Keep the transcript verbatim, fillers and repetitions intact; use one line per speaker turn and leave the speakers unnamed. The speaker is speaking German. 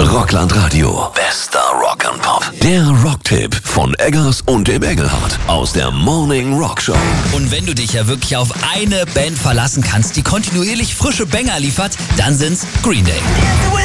Rockland Radio. Bester Rock and Pop. Der Rocktipp von Eggers und dem Engelhardt aus der Morning Rock Show.
Und wenn du dich ja wirklich auf eine Band verlassen kannst, die kontinuierlich frische Banger liefert, dann sind's Green Day.